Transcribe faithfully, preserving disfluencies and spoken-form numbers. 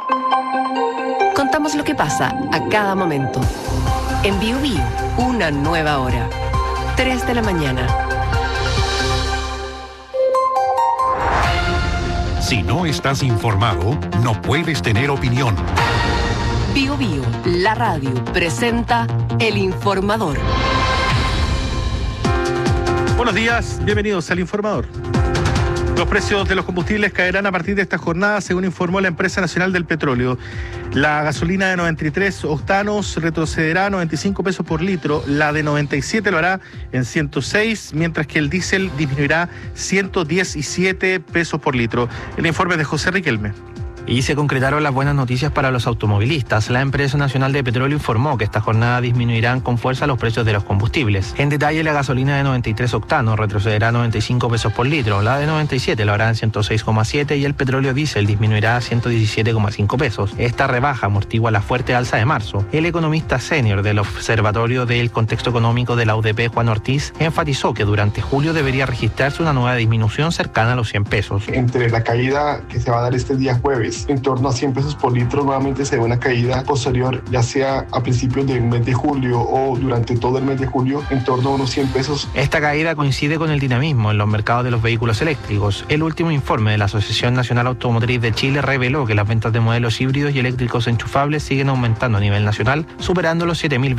Contamos lo que pasa a cada momento. En Bio Bio, una nueva hora. tres de la mañana. Si no estás informado, no puedes tener opinión. Bio Bio, la radio, presenta El Informador. Buenos días, bienvenidos al Informador. Los precios de los combustibles caerán a partir de esta jornada, según informó la Empresa Nacional del Petróleo. La gasolina de noventa y tres octanos retrocederá a noventa y cinco pesos por litro, la de noventa y siete lo hará en ciento seis, mientras que el diésel disminuirá ciento diecisiete pesos por litro. El informe de José Riquelme. Y se concretaron las buenas noticias para los automovilistas. La Empresa Nacional de Petróleo informó que esta jornada disminuirán con fuerza los precios de los combustibles. En detalle, la gasolina de noventa y tres octanos retrocederá a noventa y cinco pesos por litro, la de noventa y siete lo hará en ciento seis coma siete y el petróleo diésel disminuirá a ciento diecisiete coma cinco pesos. Esta rebaja amortigua la fuerte alza de marzo. El economista senior del Observatorio del Contexto Económico de la U D P, Juan Ortiz, enfatizó que durante julio debería registrarse una nueva disminución cercana a los cien pesos. Entre la caída que se va a dar este día jueves, en torno a cien pesos por litro, nuevamente se ve una caída posterior, ya sea a principios del mes de julio o durante todo el mes de julio, en torno a unos cien pesos. Esta caída coincide con el dinamismo en los mercados de los vehículos eléctricos. El último informe de la Asociación Nacional Automotriz de Chile reveló que las ventas de modelos híbridos y eléctricos enchufables siguen aumentando a nivel nacional, superando los siete mil